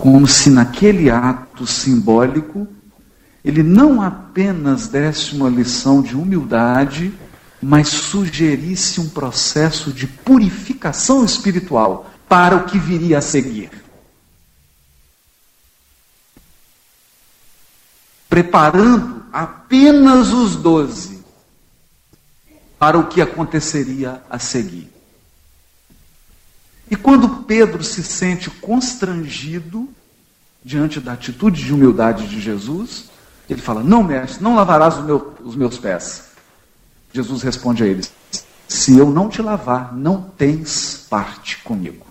Como se naquele ato simbólico ele não apenas desse uma lição de humildade, mas sugerisse um processo de purificação espiritual para o que viria a seguir. Preparando apenas os 12 para o que aconteceria a seguir. E quando Pedro se sente constrangido diante da atitude de humildade de Jesus, ele fala: não, mestre, não lavarás os meus pés. Jesus responde a ele: se eu não te lavar, não tens parte comigo.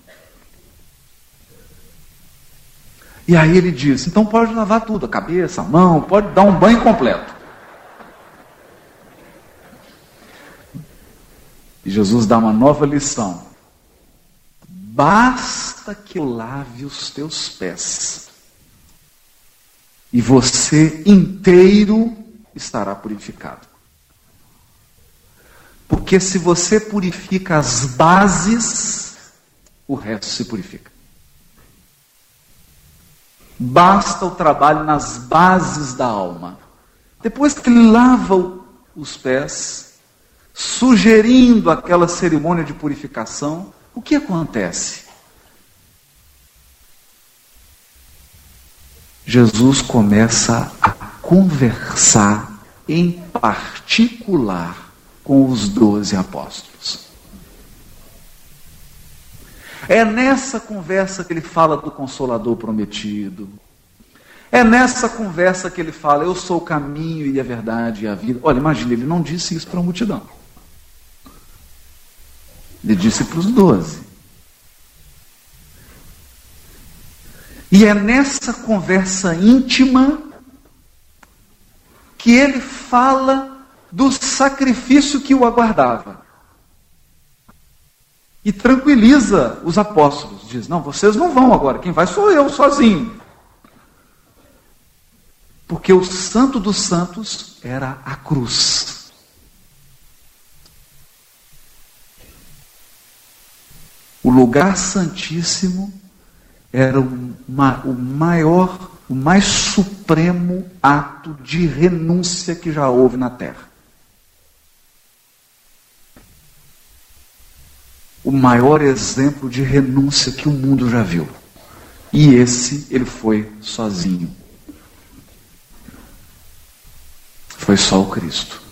E aí ele diz: então pode lavar tudo, a cabeça, a mão, pode dar um banho completo. E Jesus dá uma nova lição: basta que eu lave os teus pés, e você inteiro estará purificado. Porque se você purifica as bases, o resto se purifica. Basta o trabalho nas bases da alma. Depois que ele lava os pés, sugerindo aquela cerimônia de purificação, o que acontece? Jesus começa a conversar em particular com os 12 apóstolos. É nessa conversa que ele fala do Consolador prometido. É nessa conversa que ele fala: eu sou o caminho e a verdade e a vida. Olha, imagina, ele não disse isso para a multidão. Ele disse para os 12. E é nessa conversa íntima que ele fala do sacrifício que o aguardava. E tranquiliza os apóstolos. Diz: não, vocês não vão agora, quem vai sou eu, sozinho. Porque o santo dos santos era a cruz. O lugar santíssimo era o maior, o mais supremo ato de renúncia que já houve na terra. O maior exemplo de renúncia que o mundo já viu. E esse, ele foi sozinho. Foi só o Cristo.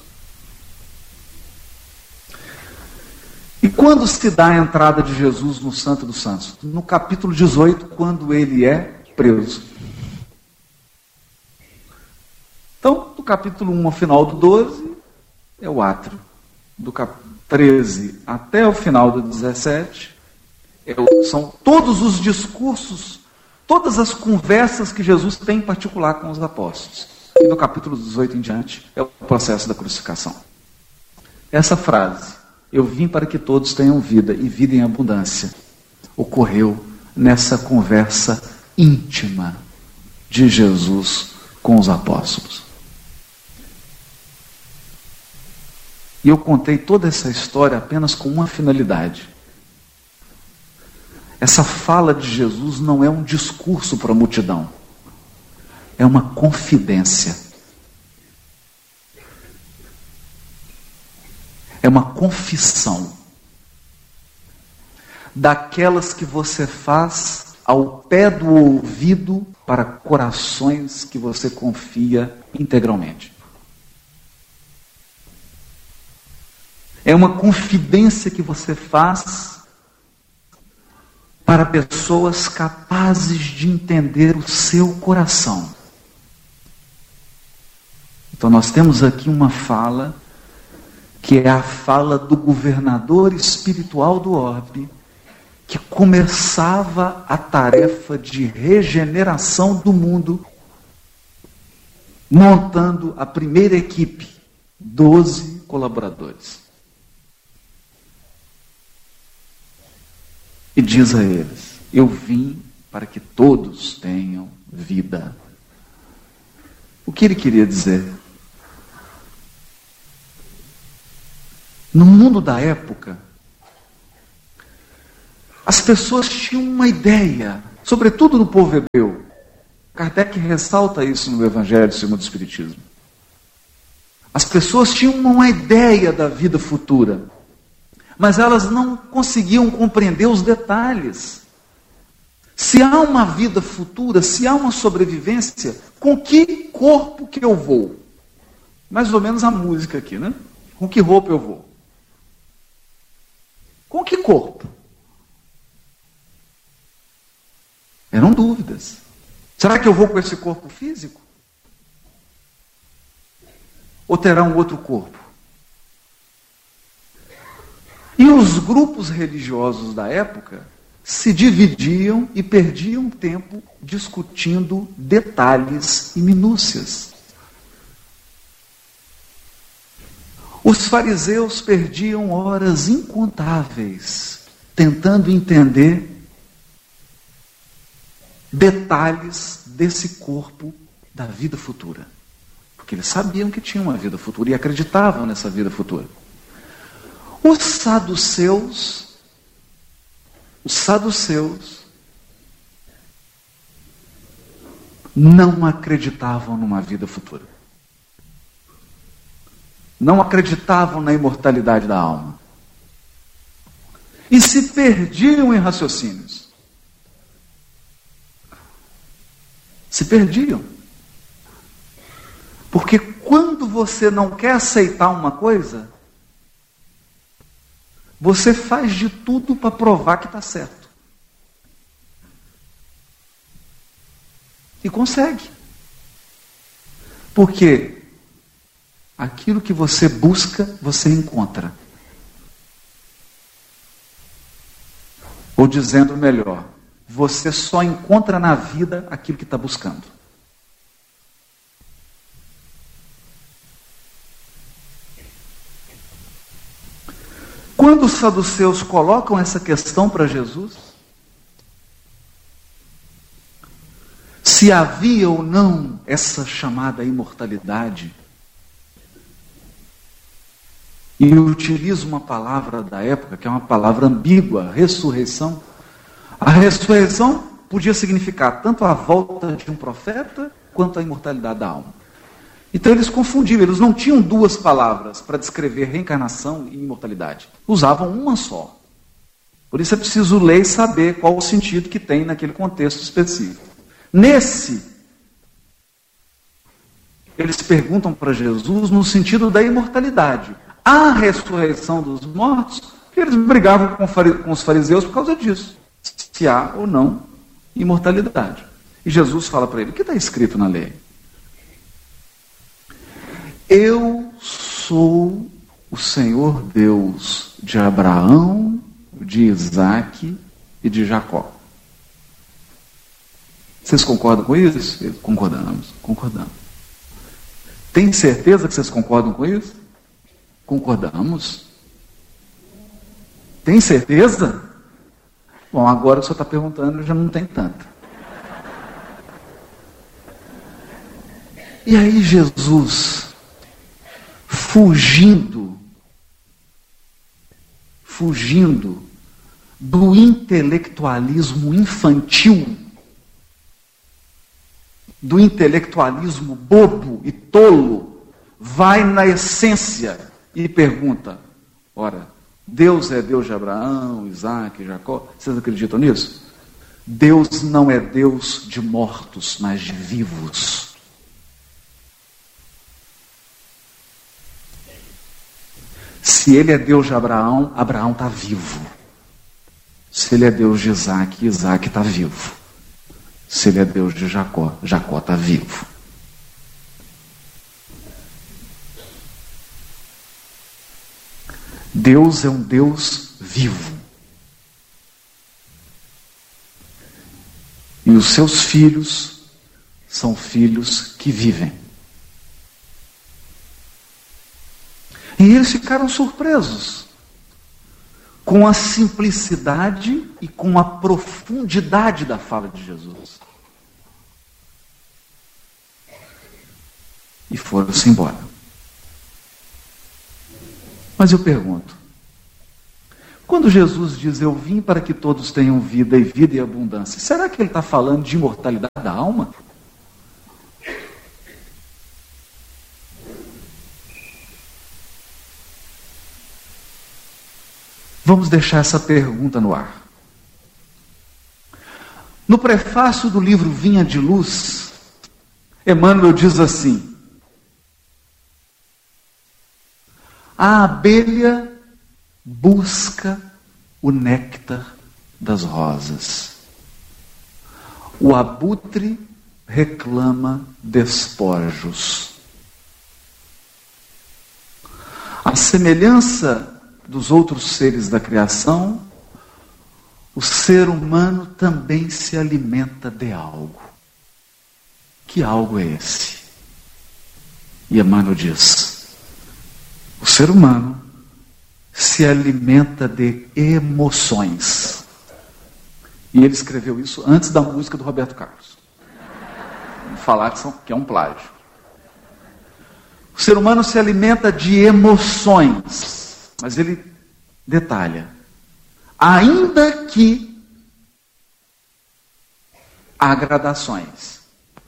E quando se dá a entrada de Jesus no Santo dos Santos? No capítulo 18, quando ele é preso. Então, do capítulo 1 ao final do 12, é o átrio. Do capítulo 13 até o final do 17, são todos os discursos, todas as conversas que Jesus tem em particular com os apóstolos. E no capítulo 18 em diante, é o processo da crucificação. Essa frase: eu vim para que todos tenham vida, e vida em abundância, ocorreu nessa conversa íntima de Jesus com os apóstolos. E eu contei toda essa história apenas com uma finalidade. Essa fala de Jesus não é um discurso para a multidão. É uma confidência. É uma confissão. Daquelas que você faz ao pé do ouvido para corações que você confia integralmente. É uma confidência que você faz para pessoas capazes de entender o seu coração. Então nós temos aqui uma fala que é a fala do governador espiritual do orbe, que começava a tarefa de regeneração do mundo, montando a primeira equipe, 12 colaboradores. E diz a eles: eu vim para que todos tenham vida. O que ele queria dizer? No mundo da época, as pessoas tinham uma ideia sobretudo no povo hebreu. Kardec ressalta isso no Evangelho segundo o Espiritismo. As pessoas tinham uma ideia da vida futura, mas elas não conseguiam compreender os detalhes. Se há uma vida futura, se há uma sobrevivência, com que corpo que eu vou? Mais ou menos a música aqui, né? Com que roupa eu vou? Com que corpo? Eram dúvidas. Será que eu vou com esse corpo físico? Ou terá um outro corpo? E os grupos religiosos da época se dividiam e perdiam tempo discutindo detalhes e minúcias. Os fariseus perdiam horas incontáveis tentando entender detalhes desse corpo da vida futura. Porque eles sabiam que tinha uma vida futura e acreditavam nessa vida futura. Os saduceus não acreditavam numa vida futura. Não acreditavam na imortalidade da alma. E se perdiam em raciocínios. Se perdiam. Porque quando você não quer aceitar uma coisa, você faz de tudo para provar que está certo. E consegue. Porque aquilo que você busca, você encontra. Ou dizendo melhor, você só encontra na vida aquilo que está buscando. Quando os saduceus colocam essa questão para Jesus, se havia ou não essa chamada imortalidade, e utiliza uma palavra da época, que é uma palavra ambígua, ressurreição. A ressurreição podia significar tanto a volta de um profeta, quanto a imortalidade da alma. Então eles confundiam, eles não tinham duas palavras para descrever reencarnação e imortalidade. Usavam uma só. Por isso é preciso ler e saber qual o sentido que tem naquele contexto específico. Nesse, eles perguntam para Jesus no sentido da imortalidade. A ressurreição dos mortos, que eles brigavam com os fariseus por causa disso. Se há ou não imortalidade. E Jesus fala para ele, o que está escrito na lei? Eu sou o Senhor Deus de Abraão, de Isaac e de Jacó. Vocês concordam com isso? Concordamos. Tem certeza que vocês concordam com isso? Concordamos. Tem certeza? Bom, agora o senhor está perguntando, já não tem tanta. E aí Jesus, fugindo do intelectualismo infantil, do intelectualismo bobo e tolo, vai na essência e pergunta, ora, Deus é Deus de Abraão, Isaac, Jacó, vocês acreditam nisso? Deus não é Deus de mortos, mas de vivos. Se ele é Deus de Abraão, Abraão está vivo. Se ele é Deus de Isaac, Isaac está vivo. Se ele é Deus de Jacó, Jacó está vivo. Deus é um Deus vivo. E os seus filhos são filhos que vivem. E eles ficaram surpresos com a simplicidade e com a profundidade da fala de Jesus. E foram-se embora. Mas eu pergunto, Quando Jesus diz, eu vim para que todos tenham vida e vida e abundância, será que ele está falando de imortalidade da alma? Vamos deixar essa pergunta no ar. No prefácio do livro Vinha de Luz, Emmanuel diz assim: a abelha busca o néctar das rosas. O abutre reclama despojos. A semelhança dos outros seres da criação, o ser humano também se alimenta de algo. Que algo é esse? E Emmanuel diz: o ser humano se alimenta de emoções. E ele escreveu isso antes da música do Roberto Carlos. Vamos falar que é um plágio. O ser humano se alimenta de emoções. Mas ele detalha: ainda que há gradações.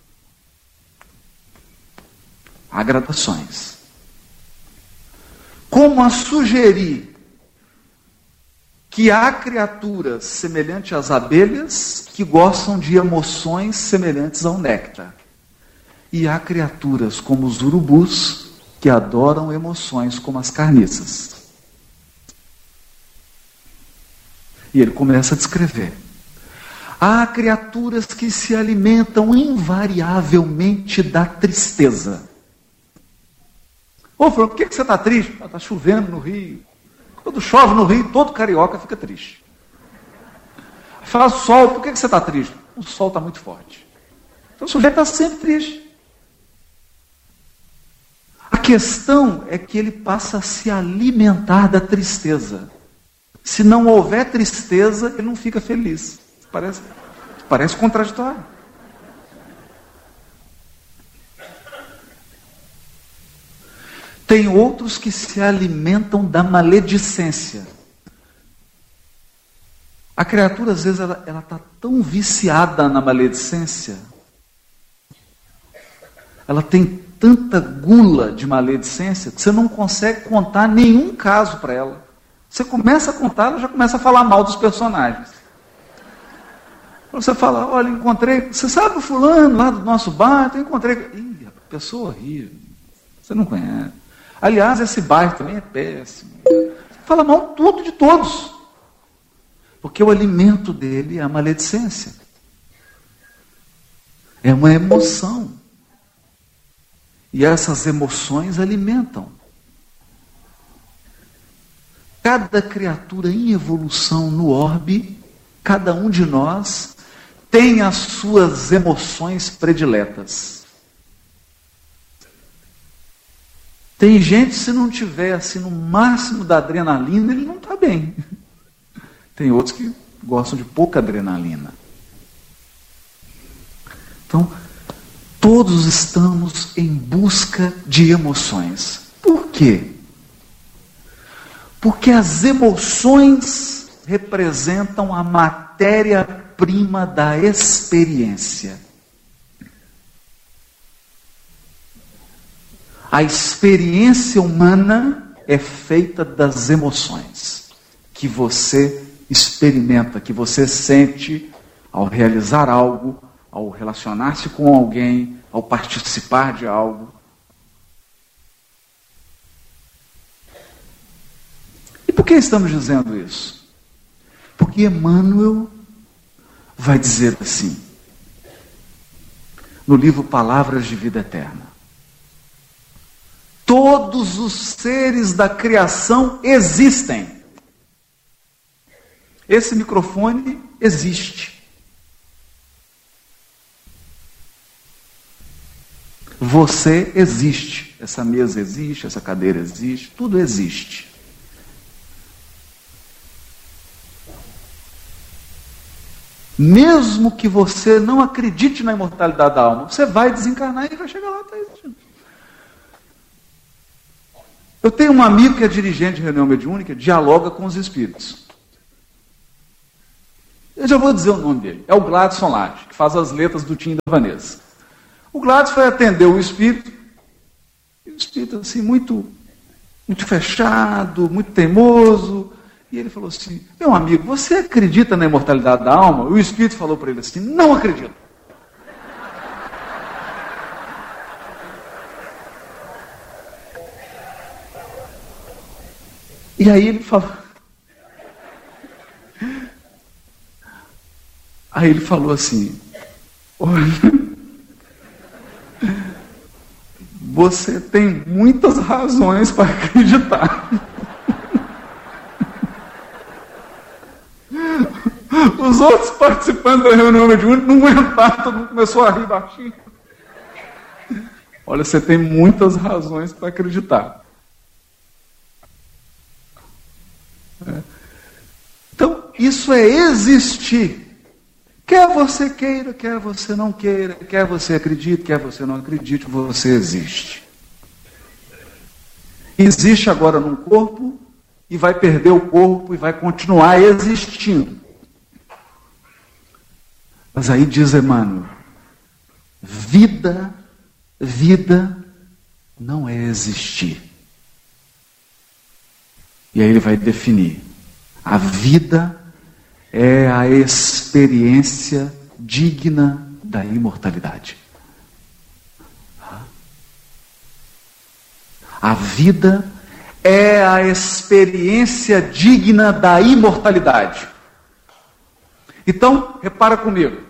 Há gradações. Como a sugerir que há criaturas semelhantes às abelhas que gostam de emoções semelhantes ao néctar. E há criaturas como os urubus que adoram emoções como as carniças. E ele começa a descrever. Há criaturas que se alimentam invariavelmente da tristeza. Ô, Flor, por que você está triste? Está chovendo no Rio. Quando chove no Rio, todo carioca fica triste. Faz sol, por que você está triste? O sol está muito forte. Então o sujeito está sempre triste. A questão é que ele passa a se alimentar da tristeza. Se não houver tristeza, ele não fica feliz. Parece contraditório. Tem outros que se alimentam da maledicência. A criatura, às vezes, ela está tão viciada na maledicência, ela tem tanta gula de maledicência, que você não consegue contar nenhum caso para ela. Você começa a contar, ela já começa a falar mal dos personagens. Você fala, olha, encontrei, você sabe o fulano lá do nosso bairro, eu encontrei. Ih, pessoa horrível, você não conhece. Aliás, esse bairro também é péssimo. Fala mal tudo de todos. Porque o alimento dele é a maledicência. É uma emoção. E essas emoções alimentam. Cada criatura em evolução no orbe, cada um de nós, tem as suas emoções prediletas. Tem gente, se não tiver assim, no máximo da adrenalina, ele não está bem. Tem outros que gostam de pouca adrenalina. Então, todos estamos em busca de emoções. Por quê? Porque as emoções representam a matéria-prima da experiência. A experiência humana é feita das emoções que você experimenta, que você sente ao realizar algo, ao relacionar-se com alguém, ao participar de algo. E por que estamos dizendo isso? Porque Emmanuel vai dizer assim, no livro Palavras de Vida Eterna: todos os seres da criação existem. Esse microfone existe. Você existe. Essa mesa existe, essa cadeira existe, tudo existe. Mesmo que você não acredite na imortalidade da alma, você vai desencarnar e vai chegar lá, está existindo. Eu tenho um amigo que é dirigente de reunião mediúnica, dialoga com os espíritos. Eu já vou dizer o nome dele. É o Gladson Lage, que faz as letras do Tim e da Vanessa. O Gladson foi atender o espírito assim, muito fechado, muito teimoso. E ele falou assim: meu amigo, você acredita na imortalidade da alma? E o espírito falou para ele assim: não acredito. E aí ele falou assim: olha, você tem muitas razões para acreditar. Os outros participantes da reunião mediúnica não aguentaram, todo mundo começou a rir baixinho. Olha, você tem muitas razões para acreditar. Então, isso é existir. Quer você queira, quer você não queira, quer você acredite, quer você não acredite, você existe. Existe agora num corpo e vai perder o corpo e vai continuar existindo. Mas aí diz Emmanuel: vida não é existir. E aí ele vai definir: a vida é a experiência digna da imortalidade. A vida é a experiência digna da imortalidade. Então, repara comigo.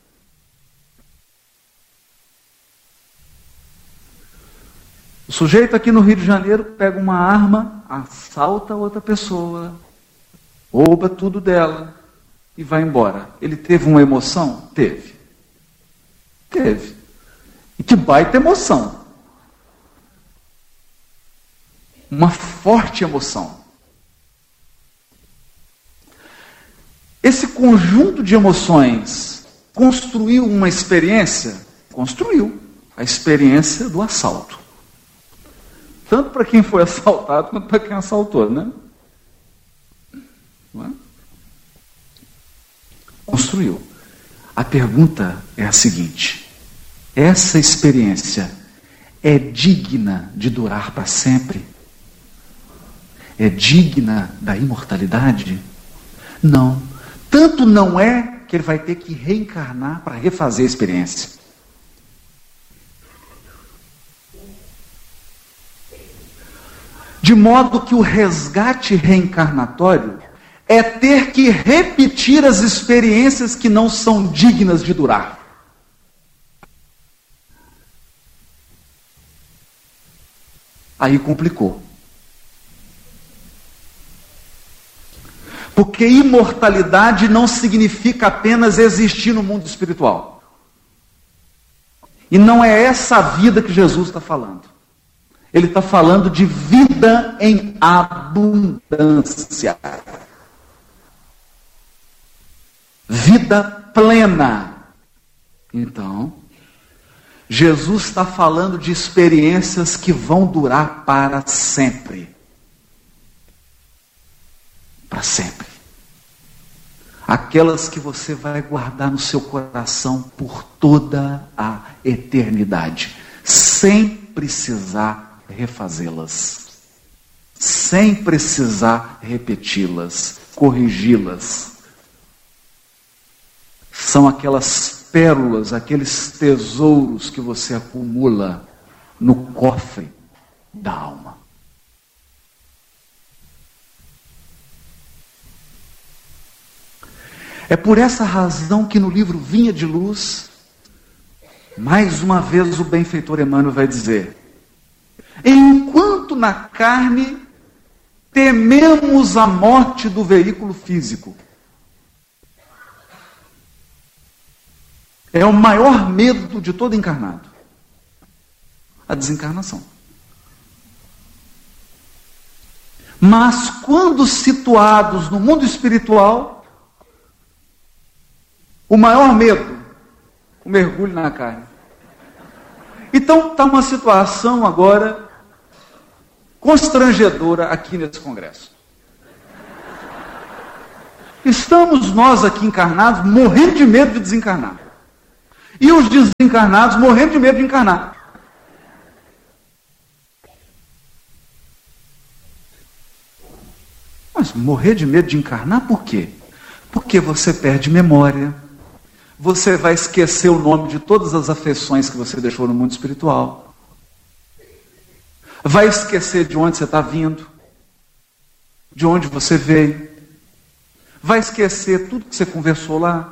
O sujeito aqui no Rio de Janeiro pega uma arma, assalta outra pessoa, rouba tudo dela e vai embora. Ele teve uma emoção? Teve. E que baita emoção. Uma forte emoção. Esse conjunto de emoções construiu uma experiência? Construiu a experiência do assalto. Tanto para quem foi assaltado quanto para quem assaltou, né? Não é? Construiu. A pergunta é a seguinte: essa experiência é digna de durar para sempre? É digna da imortalidade? Não. Tanto não é que ele vai ter que reencarnar para refazer a experiência. De modo que o resgate reencarnatório é ter que repetir as experiências que não são dignas de durar. Aí complicou. Porque imortalidade não significa apenas existir no mundo espiritual. E não é essa a vida que Jesus está falando. Ele está falando de vida em abundância. Vida plena. Então, Jesus está falando de experiências que vão durar para sempre. Para sempre. Aquelas que você vai guardar no seu coração por toda a eternidade, sem precisar refazê-las, sem precisar repeti-las, corrigi-las. São aquelas pérolas, aqueles tesouros que você acumula no cofre da alma. É por essa razão que no livro Vinha de Luz, mais uma vez o benfeitor Emmanuel vai dizer: enquanto na carne tememos a morte do veículo físico, é o maior medo de todo encarnado, a desencarnação. Mas quando situados no mundo espiritual, o maior medo, o mergulho na carne. Então está uma situação agora constrangedora aqui nesse congresso. Estamos nós aqui encarnados morrendo de medo de desencarnar. E os desencarnados morrendo de medo de encarnar. Mas morrer de medo de encarnar por quê? Porque você perde memória. Você vai esquecer o nome de todas as afeições que você deixou no mundo espiritual. Vai esquecer de onde você está vindo. De onde você veio. Vai esquecer tudo que você conversou lá.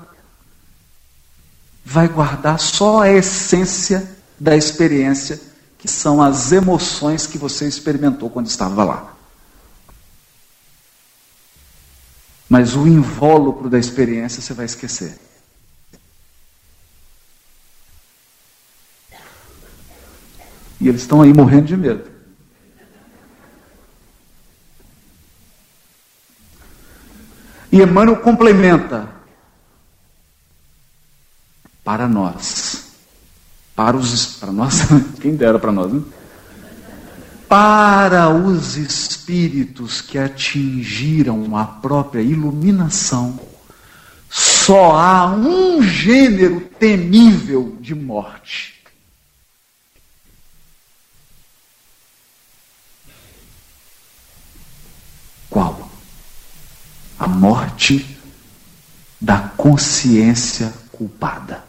Vai guardar só a essência da experiência, que são as emoções que você experimentou quando estava lá. Mas o invólucro da experiência você vai esquecer. E eles estão aí morrendo de medo. E Emmanuel complementa. Para nós. Para nós, quem dera para nós, né? Para os espíritos que atingiram a própria iluminação, só há um gênero temível de morte. Qual? A morte da consciência culpada.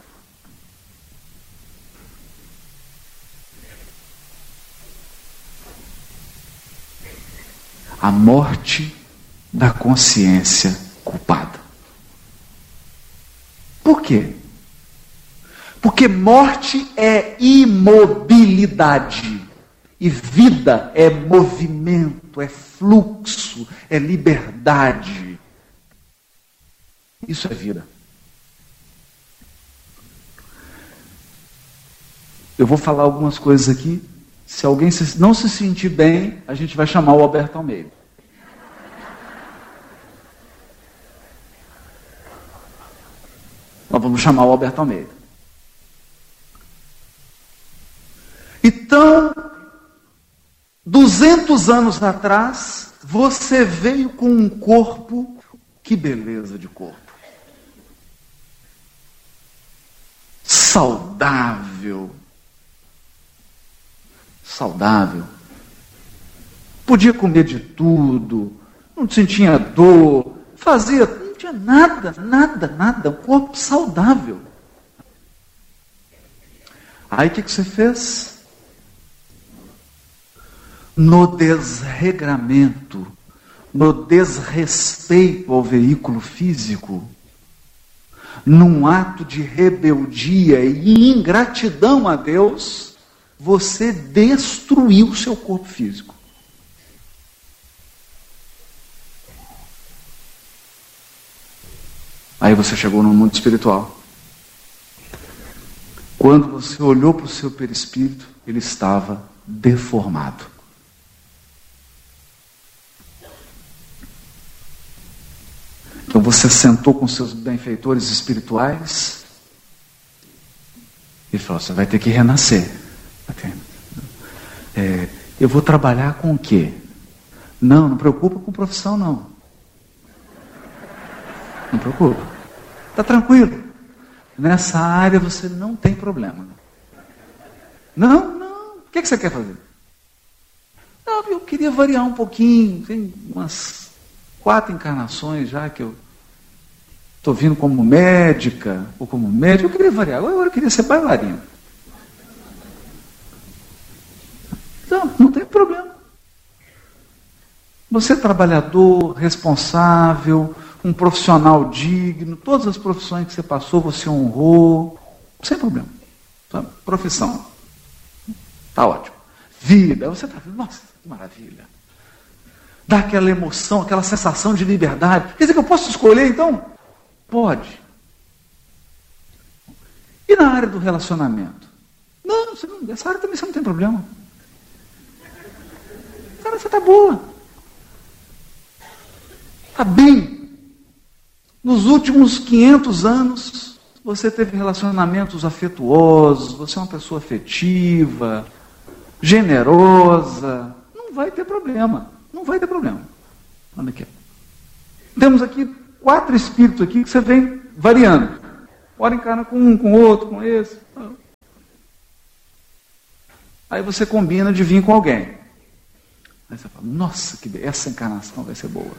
A morte da consciência culpada. Por quê? Porque morte é imobilidade. E vida é movimento, é fluxo, é liberdade. Isso é vida. Eu vou falar algumas coisas aqui. Se alguém não se sentir bem, a gente vai chamar o Alberto Almeida. Nós vamos chamar o Alberto Almeida. Então, 200 anos atrás, você veio com um corpo, que beleza de corpo. Saudável. Podia comer de tudo, não sentia dor, não tinha nada, um corpo saudável. Aí o que você fez? No desregramento, no desrespeito ao veículo físico, num ato de rebeldia e ingratidão a Deus, você destruiu o seu corpo físico. Aí você chegou no mundo espiritual. Quando você olhou para o seu perispírito, ele estava deformado. Então você sentou com seus benfeitores espirituais e falou: você vai ter que renascer. Eu vou trabalhar com o quê? Não preocupa com profissão, não. Não preocupa. Está tranquilo. Nessa área você não tem problema. Não. O que você quer fazer? Não, eu queria variar um pouquinho. Tem umas 4 encarnações já que eu estou vindo como médica ou como médico. Eu queria variar. Agora eu queria ser bailarino. Então, não tem problema. Você é trabalhador, responsável, um profissional digno, todas as profissões que você passou, você honrou, sem problema. Então, profissão, está ótimo. Vida, você está vendo, nossa, que maravilha. Dá aquela emoção, aquela sensação de liberdade. Quer dizer que eu posso escolher, então? Pode. E na área do relacionamento? Não, essa área também você não tem problema. Cara, você está boa. Está bem. Nos últimos 500 anos, você teve relacionamentos afetuosos, você é uma pessoa afetiva, generosa. Não vai ter problema. Olha aqui. Temos aqui 4 espíritos aqui que você vem variando. Ora encarna com um, com outro, com esse. Aí você combina de vir com alguém. Aí você fala, nossa, essa encarnação vai ser boa.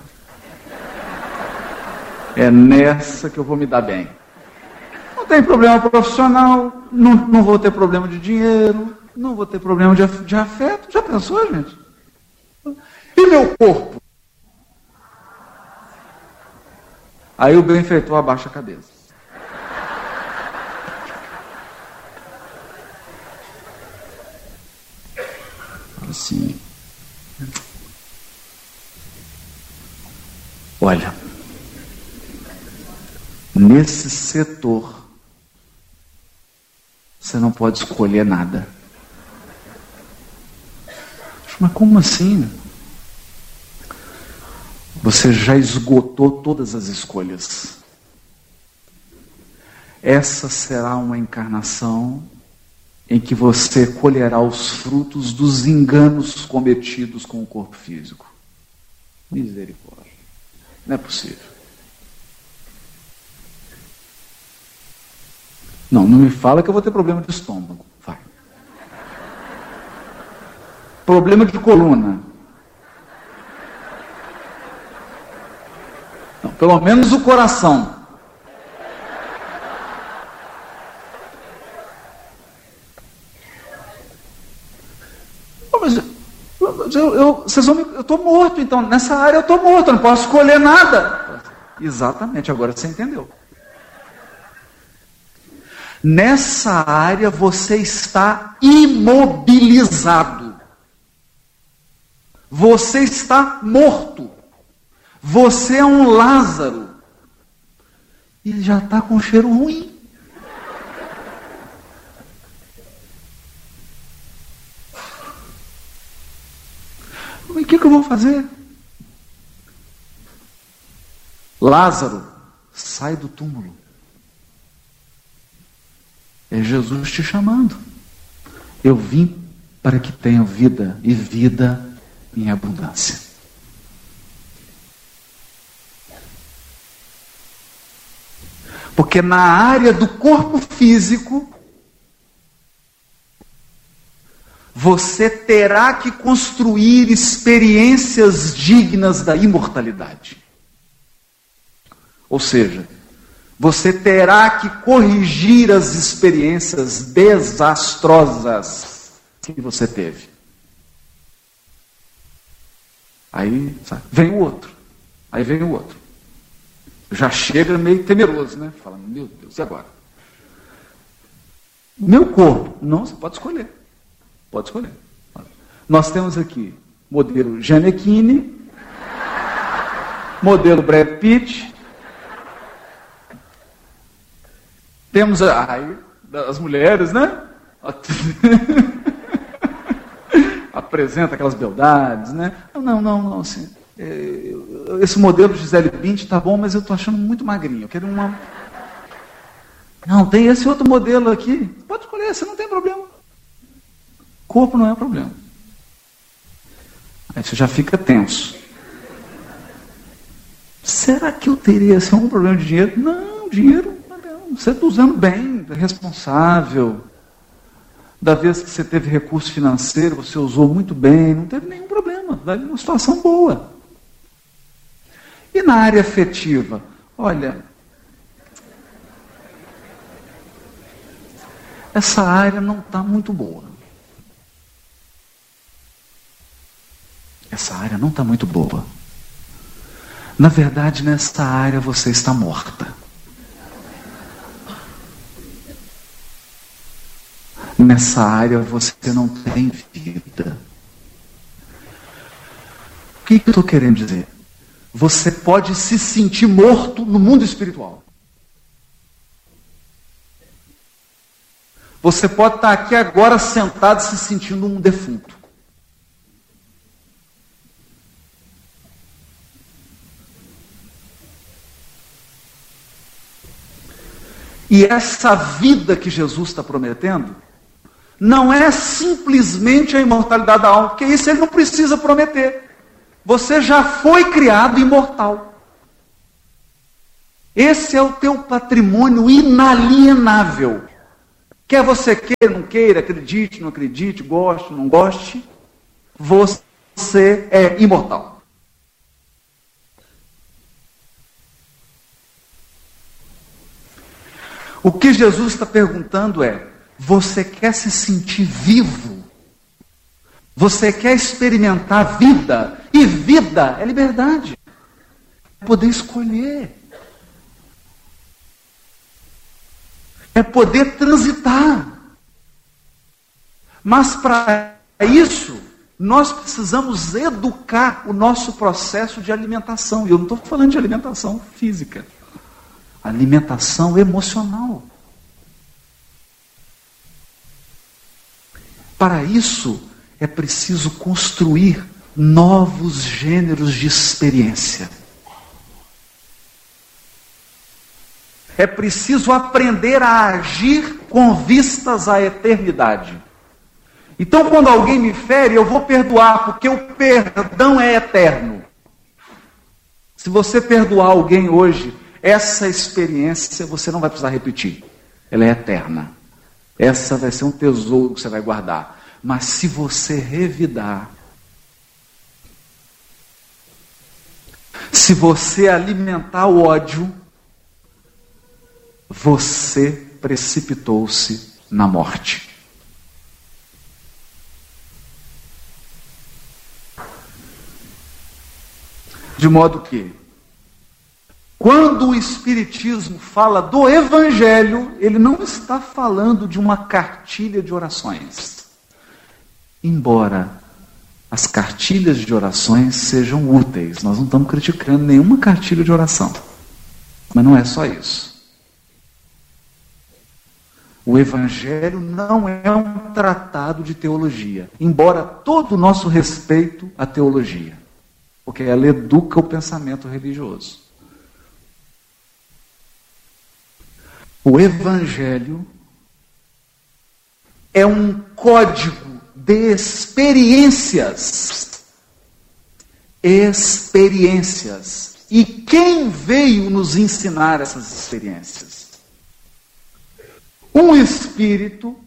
É nessa que eu vou me dar bem. Não tem problema profissional, não vou ter problema de dinheiro, não vou ter problema de afeto. Já pensou, gente? E meu corpo? Aí o benfeitor abaixa a cabeça. Assim. Olha, nesse setor, você não pode escolher nada. Mas como assim? Você já esgotou todas as escolhas. Essa será uma encarnação em que você colherá os frutos dos enganos cometidos com o corpo físico. Misericórdia. Não é possível. Não me fala que eu vou ter problema de estômago. Vai. Problema de coluna. Não, pelo menos o coração. Eu estou morto, então nessa área eu estou morto, eu não posso escolher nada. Exatamente, agora você entendeu. Nessa área você está imobilizado. Você está morto. Você é um Lázaro. E já está com cheiro ruim. E o que eu vou fazer? Lázaro, sai do túmulo. É Jesus te chamando. Eu vim para que tenham vida e vida em abundância. Porque na área do corpo físico, você terá que construir experiências dignas da imortalidade. Ou seja, você terá que corrigir as experiências desastrosas que você teve. Aí vem o outro. Aí vem o outro. Já chega meio temeroso, né? Fala, meu Deus, e agora? Meu corpo. Não, você pode escolher. Pode escolher. Nós temos aqui modelo Gianecchini, modelo Brad Pitt. Temos as mulheres, né? Apresenta aquelas beldades, né? Não, assim. Esse modelo Gisele Bündchen tá bom, mas eu tô achando muito magrinho. Eu quero uma. Não, tem esse outro modelo aqui. Pode escolher, você não tem problema. Corpo não é problema. Aí você já fica tenso. Será que eu teria assim, algum problema de dinheiro? Não, dinheiro. Você está usando bem, responsável. Da vez que você teve recurso financeiro, você usou muito bem, não teve nenhum problema. Vai uma situação boa. E na área afetiva? Olha, essa área não está muito boa. Essa área não está muito boa. Na verdade, nessa área você está morta. Nessa área você não tem vida. O que eu estou querendo dizer? Você pode se sentir morto no mundo espiritual. Você pode estar aqui agora sentado se sentindo um defunto. E essa vida que Jesus está prometendo não é simplesmente a imortalidade da alma, porque isso ele não precisa prometer. Você já foi criado imortal. Esse é o teu patrimônio inalienável. Quer você queira, não queira, acredite, não acredite, goste, não goste, você é imortal. O que Jesus está perguntando é: você quer se sentir vivo? Você quer experimentar vida? E vida é liberdade. É poder escolher. É poder transitar. Mas para isso, nós precisamos educar o nosso processo de alimentação. E eu não estou falando de alimentação física. Alimentação emocional. Para isso, é preciso construir novos gêneros de experiência. É preciso aprender a agir com vistas à eternidade. Então, quando alguém me fere, eu vou perdoar, porque o perdão é eterno. Se você perdoar alguém hoje, essa experiência você não vai precisar repetir. Ela é eterna. Essa vai ser um tesouro que você vai guardar. Mas se você revidar, se você alimentar o ódio, você precipitou-se na morte. De modo que, quando o Espiritismo fala do Evangelho, ele não está falando de uma cartilha de orações. Embora as cartilhas de orações sejam úteis, nós não estamos criticando nenhuma cartilha de oração. Mas não é só isso. O Evangelho não é um tratado de teologia, embora todo o nosso respeito à teologia, porque ela educa o pensamento religioso. O Evangelho é um código de experiências. Experiências. E quem veio nos ensinar essas experiências? Um espírito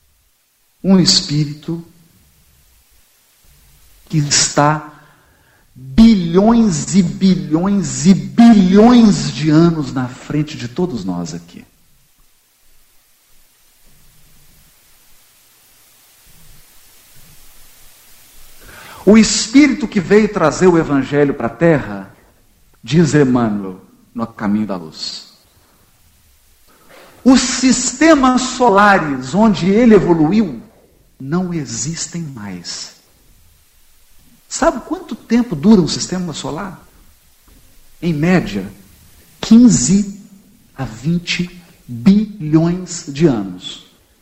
que está bilhões e bilhões e bilhões de anos na frente de todos nós aqui. O Espírito que veio trazer o Evangelho para a Terra, diz Emmanuel, no Caminho da Luz. Os sistemas solares onde ele evoluiu não existem mais. Sabe quanto tempo dura um sistema solar? Em média, 15 a 20 bilhões de anos.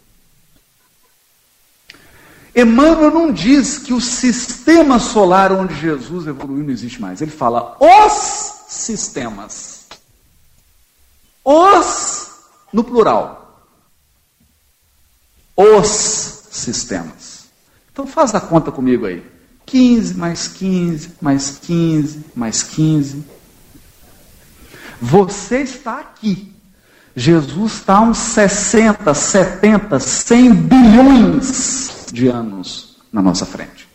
Emmanuel não diz que o sistema solar onde Jesus evoluiu não existe mais. Ele fala os sistemas. Os, no plural. Os sistemas. Então faz a conta comigo aí. 15 mais 15, mais 15, mais 15. Você está aqui. Jesus está a uns 60, 70, 100 bilhões de anos na nossa frente.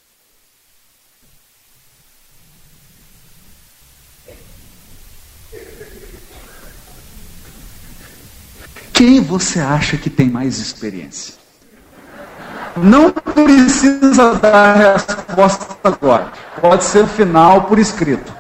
Quem você acha que tem mais experiência? Não precisa dar a resposta agora. Pode ser no final por escrito.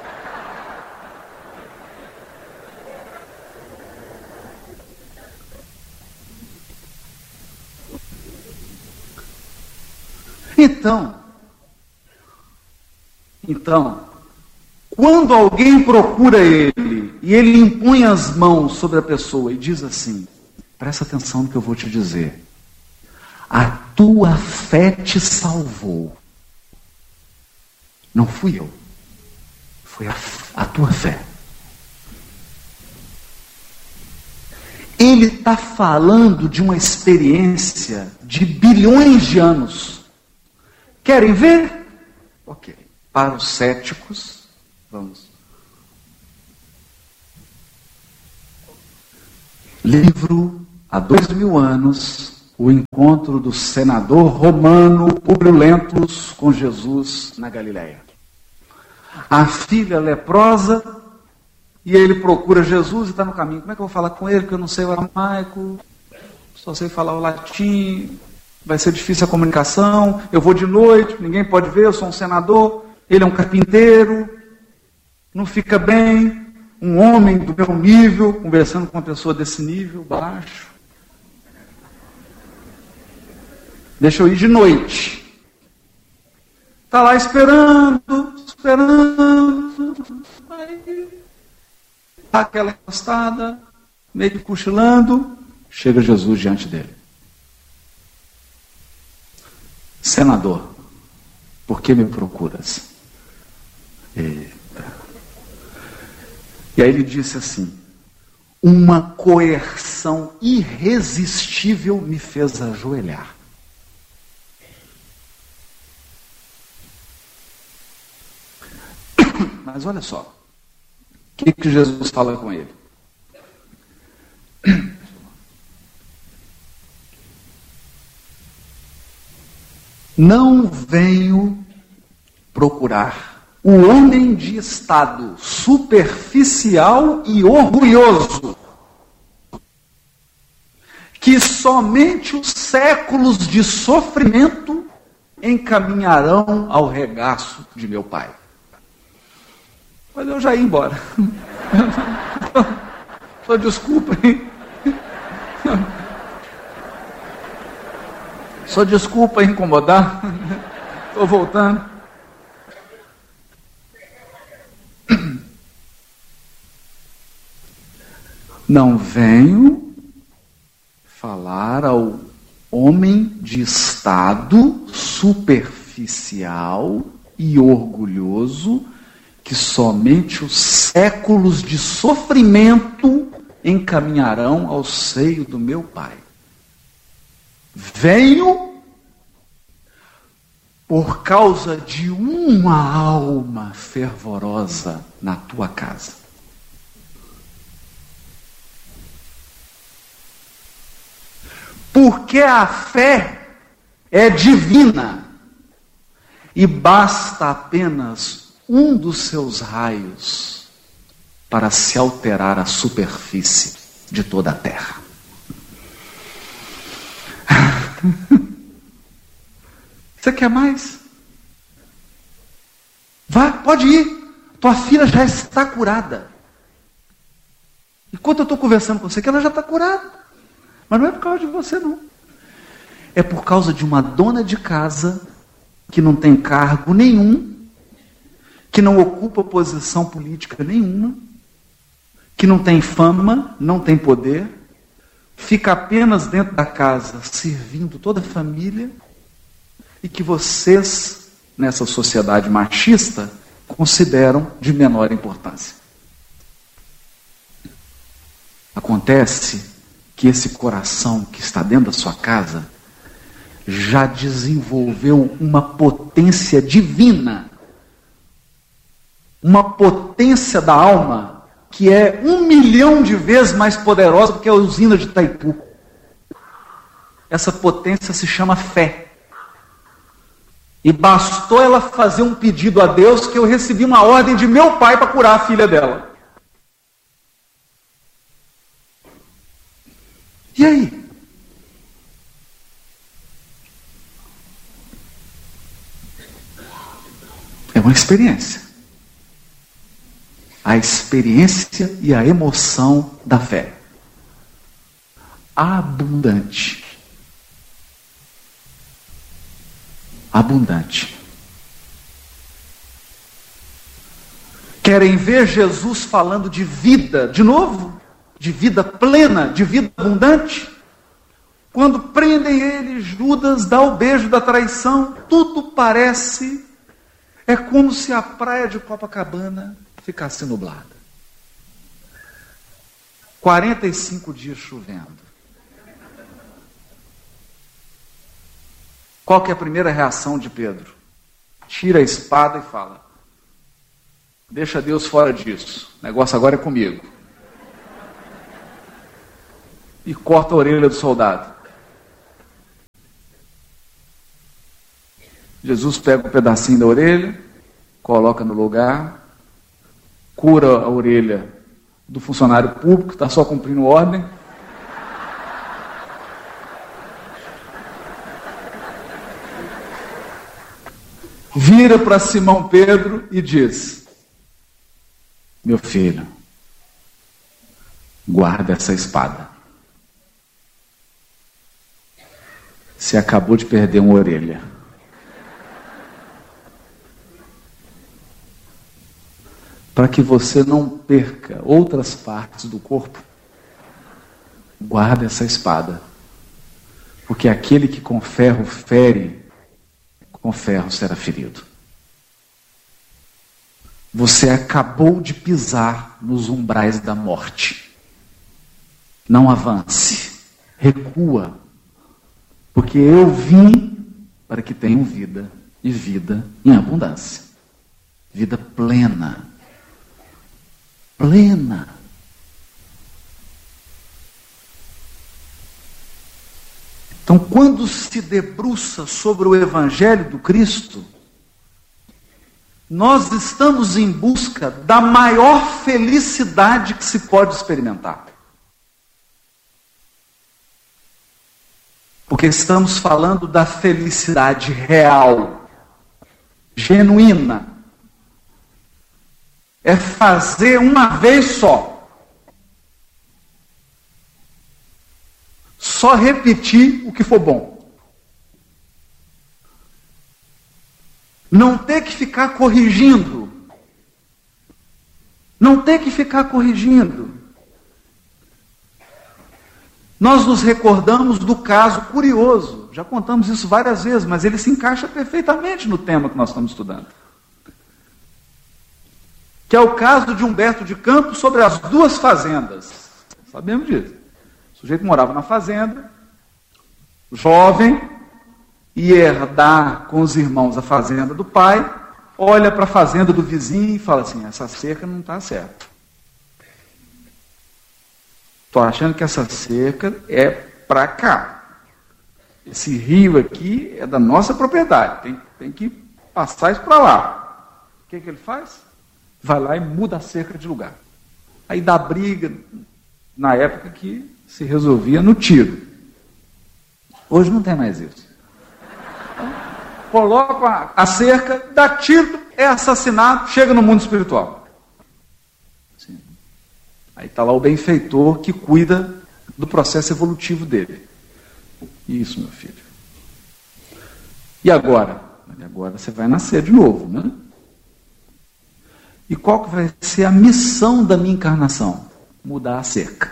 Então, quando alguém procura ele e ele impõe as mãos sobre a pessoa e diz assim: presta atenção no que eu vou te dizer. A tua fé te salvou. Não fui eu. Foi a tua fé. Ele está falando de uma experiência de bilhões de anos. Querem ver? Ok. Para os céticos, vamos. livro, há 2000 anos, o encontro do senador romano Públio Lentulus com Jesus na Galileia. A filha leprosa, e ele procura Jesus e está no caminho. Como é que eu vou falar com ele? Porque eu não sei o aramaico, só sei falar o latim, vai ser difícil a comunicação, eu vou de noite, ninguém pode ver, eu sou um senador, ele é um carpinteiro, não fica bem, um homem do meu nível, conversando com uma pessoa desse nível, baixo. Deixa eu ir de noite. Está lá esperando, aí dá aquela encostada, meio que cochilando, chega Jesus diante dele. Senador, por que me procuras? Eita. E aí ele disse assim: uma coerção irresistível me fez ajoelhar. Mas olha só, o que Jesus fala com ele? Não venho procurar o homem de estado superficial e orgulhoso, que somente os séculos de sofrimento encaminharão ao regaço de meu Pai. Mas eu já ia embora. Só desculpa, hein? Só desculpa incomodar. Estou voltando. Não venho falar ao homem de estado superficial e orgulhoso, que somente os séculos de sofrimento encaminharão ao seio do meu Pai. Venho por causa de uma alma fervorosa na tua casa. Porque a fé é divina e basta apenas um dos seus raios para se alterar a superfície de toda a terra. Você quer mais? Vá, pode ir. Tua filha já está curada. Enquanto eu estou conversando com você, que ela já está curada. Mas não é por causa de você, não. É por causa de uma dona de casa que não tem cargo nenhum, que não ocupa posição política nenhuma, que não tem fama, não tem poder, fica apenas dentro da casa servindo toda a família, e que vocês, nessa sociedade machista, consideram de menor importância. Acontece que esse coração que está dentro da sua casa já desenvolveu uma potência divina, uma potência da alma que é 1 milhão de vezes mais poderosa do que a usina de Itaipu. Essa potência se chama fé. E bastou ela fazer um pedido a Deus que eu recebi uma ordem de meu pai para curar a filha dela. E aí? É uma experiência. A experiência e a emoção da fé. Abundante. Abundante. Querem ver Jesus falando de vida, de novo? De vida plena, de vida abundante? Quando prendem ele, Judas dá o beijo da traição, tudo parece, é como se a praia de Copacabana ficasse nublada. 45 dias chovendo. Qual que é a primeira reação de Pedro? Tira a espada e fala: deixa Deus fora disso, o negócio agora é comigo. e corta a orelha do soldado. Jesus pega um pedacinho da orelha, coloca no lugar, cura a orelha do funcionário público que está só cumprindo ordem. Vira para Simão Pedro e diz: meu filho, guarda essa espada. Você acabou de perder uma orelha. Para que você não perca outras partes do corpo, guarda essa espada. Porque aquele que com ferro fere, com ferro será ferido. Você acabou de pisar nos umbrais da morte. Não avance, recua. Porque eu vim para que tenham vida, e vida em abundância. Vida plena. Plena. Então, quando se debruça sobre o Evangelho do Cristo, nós estamos em busca da maior felicidade que se pode experimentar. Porque estamos falando da felicidade real, genuína. É fazer uma vez só. Só repetir o que for bom. Não ter que ficar corrigindo. Não ter que ficar corrigindo. Nós nos recordamos do caso curioso. Já contamos isso várias vezes, mas ele se encaixa perfeitamente no tema que nós estamos estudando. Que é o caso de Humberto de Campos sobre as duas fazendas. Sabemos disso. O sujeito morava na fazenda, jovem, ia herdar com os irmãos a fazenda do pai, olha para a fazenda do vizinho e fala assim: essa cerca não está certa. Estou achando que essa cerca é para cá. Esse rio aqui é da nossa propriedade, tem que passar isso para lá. O que ele faz? Vai lá e muda a cerca de lugar. Aí dá briga, na época que se resolvia no tiro. Hoje não tem mais isso. Então, coloca a cerca, dá tiro, é assassinato, chega no mundo espiritual. Sim. Aí está lá o benfeitor que cuida do processo evolutivo dele. Isso, meu filho. E agora? Agora você vai nascer de novo, né? E qual que vai ser a missão da minha encarnação? Mudar a cerca.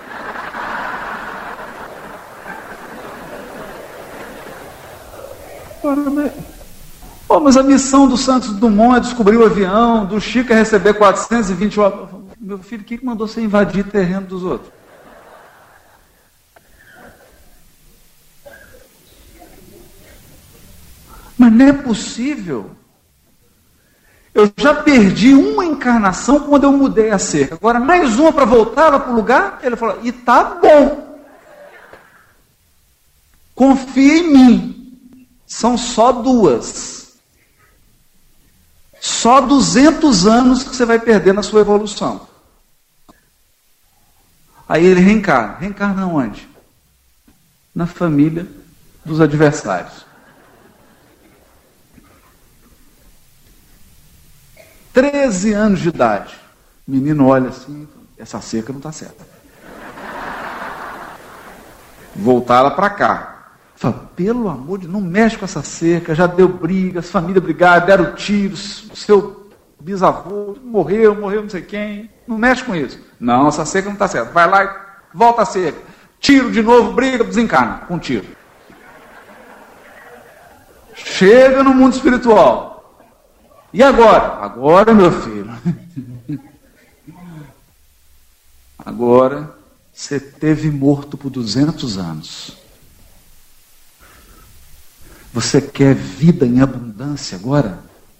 Mas a missão do Santos Dumont é descobrir o avião, do Chico é receber 420... Meu filho, quem que mandou você invadir terreno dos outros? Mas não é possível. Eu já perdi uma encarnação quando eu mudei a cerca. Agora mais uma para voltar para o lugar. Ele falou: e tá bom. Confia em mim. São só 2. Só 200 anos que você vai perder na sua evolução. Aí ele reencarna. Reencarna onde? Na família dos adversários. 13 anos de idade. O menino olha assim: essa cerca não está certa. Voltar ela para cá. Fala: pelo amor de Deus, não mexe com essa cerca, já deu briga, as famílias brigaram, deram tiros, seu bisavô morreu não sei quem, não mexe com isso. Não, essa cerca não está certa. Vai lá e volta a cerca. Tiro de novo, briga, desencarna com tiro. Chega no mundo espiritual. E agora? Agora, meu filho. Agora, você teve morto por 200 anos. Você quer vida em abundância agora?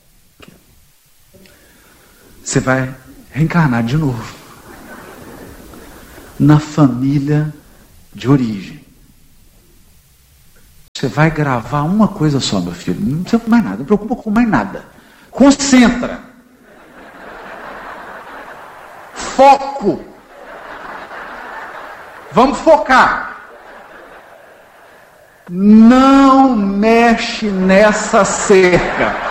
Você vai reencarnar de novo. Na família de origem. Você vai gravar uma coisa só, meu filho. Não precisa com mais nada, não preocupa com mais nada. Concentra. Foco. Vamos focar. Não mexe nessa cerca.